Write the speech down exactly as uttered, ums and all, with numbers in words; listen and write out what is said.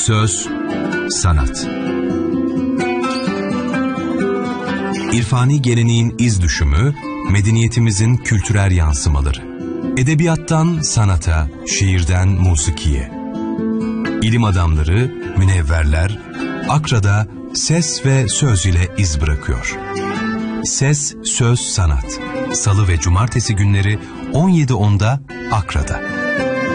Söz, sanat. İrfani geleneğin iz düşümü, medeniyetimizin kültürel yansımaları. Edebiyattan sanata, şiirden musikiye. İlim adamları, münevverler, Akra'da ses ve söz ile iz bırakıyor. Ses, söz, sanat. Salı ve cumartesi günleri on yedi onda Akra'da.